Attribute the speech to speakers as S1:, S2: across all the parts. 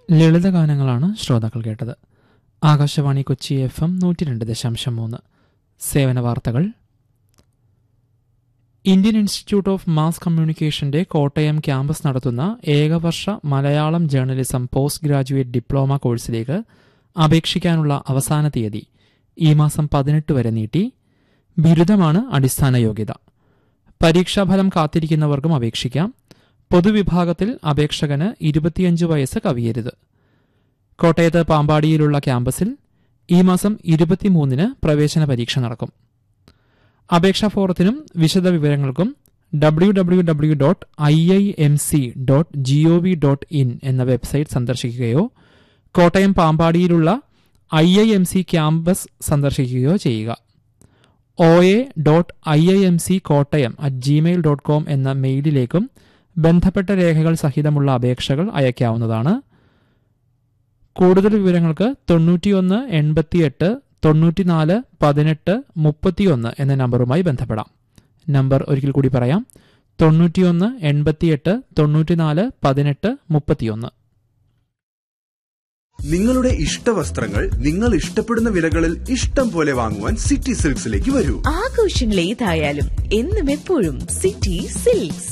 S1: ലളിതഗാനങ്ങളാണ് ശ്രോതാക്കൾ കേട്ടത്. ആകാശവാണി കൊച്ചി FM 102.3. സേവന വാർത്തകൾ. Indian institute of mass കമ്മ്യൂണിക്കേഷന്റെ Kottayam campus നടത്തുന്ന ഏകവർഷ Malayalam journalism post graduate diploma കോഴ്സിലേക്ക് അപേക്ഷിക്കാനുള്ള അവസാന തീയതി ഈ മാസം 18 വരെ നീട്ടി. ബിരുദമാണ് അടിസ്ഥാന യോഗ്യത. പരീക്ഷാഫലം കാത്തിരിക്കുന്നവർക്കും അപേക്ഷിക്കാം. പൊതുവിഭാഗത്തിൽ അപേക്ഷകന് 25 വയസ്സ് കവിയരുത്. കോട്ടയത്ത് പാമ്പാടിയിലുള്ള ക്യാമ്പസിൽ ഈ മാസം 23-ന് പ്രവേശന പരീക്ഷ നടക്കും. അപേക്ഷാ ഫോറത്തിനും വിശദവിവരങ്ങൾക്കും www.iimc.gov.in എന്ന വെബ്സൈറ്റ് സന്ദർശിക്കുകയോ കോട്ടയം പാമ്പാടിയിലുള്ള IIMC ക്യാമ്പസ് സന്ദർശിക്കുകയോ ചെയ്യുക. oa.iimckottayam@gmail.com എന്ന മെയിലിലേക്കും ബന്ധപ്പെട്ട രേഖകൾ സഹിതമുള്ള അപേക്ഷകൾ അയക്കാവുന്നതാണ്. കൂടുതൽ വിവരങ്ങൾക്ക് 91 88 94 18 31 എന്ന നമ്പറുമായി ബന്ധപ്പെടാം. നമ്പർ ഒരിക്കൽ കൂടി പറയാം: 91 88 94 18 31.
S2: നിങ്ങളുടെ ഇഷ്ടവസ്ത്രങ്ങൾ നിങ്ങൾ ഇഷ്ടപ്പെടുന്ന വിലകളിൽ ഇഷ്ടം പോലെ വാങ്ങുവാൻ സിറ്റി സിൽക്സിലേക്ക് വരൂ.
S3: ആഘോഷങ്ങൾ ഏതായാലും എന്നും എപ്പോഴും സിറ്റി സിൽക്സ്.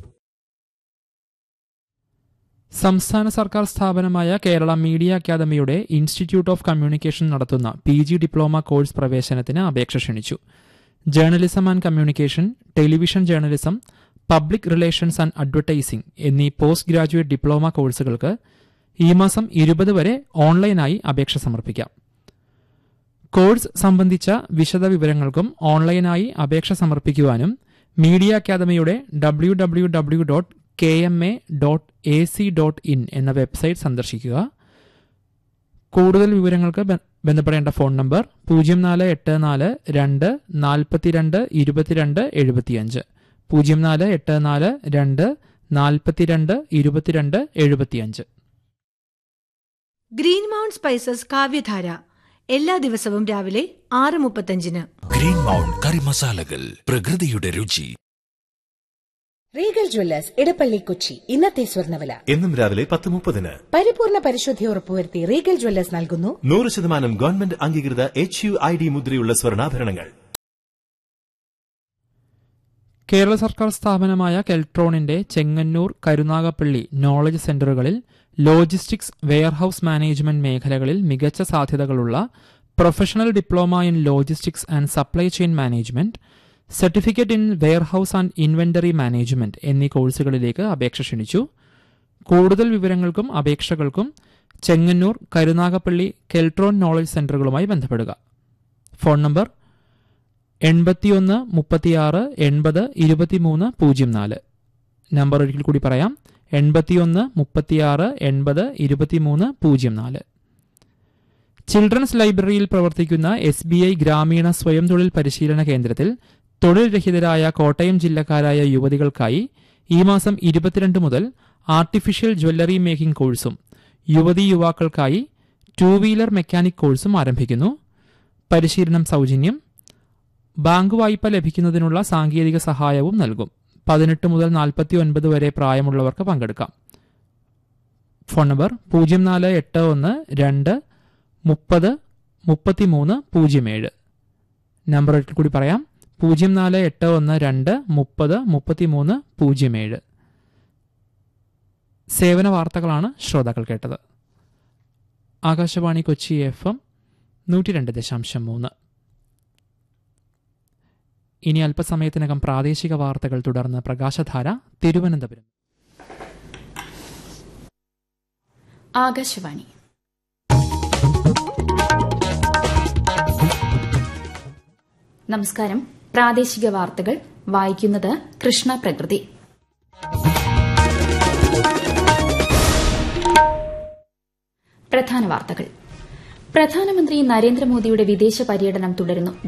S1: സംസ്ഥാന സർക്കാർ സ്ഥാപനമായ കേരള മീഡിയ അക്കാദമിയുടെ ഇൻസ്റ്റിറ്റ്യൂട്ട് ഓഫ് കമ്മ്യൂണിക്കേഷൻ നടത്തുന്ന PG ഡിപ്ലോമ കോഴ്സ് പ്രവേശനത്തിന് അപേക്ഷ ക്ഷണിച്ചു. Journalism and communication, television journalism, public relations and advertising എന്നീ പോസ്റ്റ് ഗ്രാജുവേറ്റ് ഡിപ്ലോമ കോഴ്സുകൾക്ക് ഈ മാസം 20 വരെ ഓൺലൈനായി അപേക്ഷ സമർപ്പിക്കാം. കോഴ്സ് സംബന്ധിച്ച വിശദവിവരങ്ങൾക്കും ഓൺലൈനായി അപേക്ഷ സമർപ്പിക്കുവാനും മീഡിയ അക്കാദമിയുടെ www.kma.ac.in എന്ന വെബ്സൈറ്റ് സന്ദർശിക്കുക. കൂടുതൽ വിവരങ്ങൾക്ക് ബന്ധപ്പെടേണ്ട phone number 0484 2 42 22 75 0484 2 42 22 75.
S4: Green mount spices കാവ്യധാര എല്ലാ ദിവസവും രാവിലെ 6:35.
S5: ഗ്രീൻ മൗണ്ട് കറി മസാലകൾ, പ്രകൃതിയുടെ രുചി.
S6: Regal Jewellers Edappally Kochi. ഇന്നത്തെ സ്വർണ്ണവില
S7: എന്നും രാവിലെ 10:30.
S6: പരിപൂർണ പരിശുദ്ധി ഉറപ്പുവരുത്തി റീഗൽ ജ്വല്ലേഴ്സ് നൽകുന്നു
S7: 100% ഗവൺമെന്റ് അംഗീകൃത HUID മുദ്രയുള്ള സ്വർണ്ണാഭരണങ്ങൾ.
S1: കേരള സർക്കാർ സ്ഥാപനമായ കെൽട്രോണിന്റെ Chengannur, Karunagappally knowledge സെന്ററുകളിൽ logistics, warehouse management മേഖലകളിൽ മികച്ച സാധ്യതകളുള്ള professional diploma in logistics and supply chain management, certificate in warehouse and inventory management എന്നീ കോഴ്സുകളിലേക്ക് അപേക്ഷ ക്ഷണിച്ചു. കൂടുതൽ വിവരങ്ങൾക്കും അപേക്ഷകൾക്കും ചെങ്ങന്നൂർ, കരുനാഗപ്പള്ളി കെൽട്രോൺ നോളജ് സെന്ററുകളുമായി ബന്ധപ്പെടുക. Phone number 81 36 80 23 04. നമ്പർ ഒരിക്കൽ കൂടി പറയാം: 81 36 80 23 04. ചിൽഡ്രൻസ് ലൈബ്രറിയിൽ പ്രവർത്തിക്കുന്ന SBI ഗ്രാമീണ സ്വയം തൊഴിൽ പരിശീലന കേന്ദ്രത്തിൽ തൊഴിൽ രഹിതരായ കോട്ടയം ജില്ലക്കാരായ യുവതികൾക്കായി ഈ മാസം 22 മുതൽ ആർട്ടിഫിഷ്യൽ ജ്വല്ലറി മേക്കിംഗ് കോഴ്സും യുവതീ യുവാക്കൾക്കായി 2 വീലർ മെക്കാനിക് കോഴ്സും ആരംഭിക്കുന്നു. പരിശീലനം സൗജന്യം. ബാങ്ക് വായ്പ ലഭിക്കുന്നതിനുള്ള സാങ്കേതിക സഹായവും നൽകും. 18 മുതൽ 49 വരെ പ്രായമുള്ളവർക്ക് പങ്കെടുക്കാം. Phone number 0481 2 30 33 07. നമ്പർ ഒരിക്കൽ കൂടി പറയാം: 0481 2 30 33 07. സേവന വാർത്തകളാണ് ശ്രോതാക്കൾ കേട്ടത്. ആകാശവാണി കൊച്ചി FM 102.3. ഇനി അല്പസമയത്തിനകം പ്രാദേശിക വാർത്തകൾ, തുടർന്ന് പ്രകാശധാര തിരുവനന്തപുരം.
S8: ആകാശവാണി. നമസ്കാരം. പ്രാദേശിക വാർത്തകൾ വായിക്കുന്നത് കൃഷ്ണ പ്രകൃതി. പ്രധാന വാർത്തകൾ. പ്രധാനമന്ത്രി നരേന്ദ്രമോദിയുടെ വിദേശ പര്യടനം തുടരുന്നു.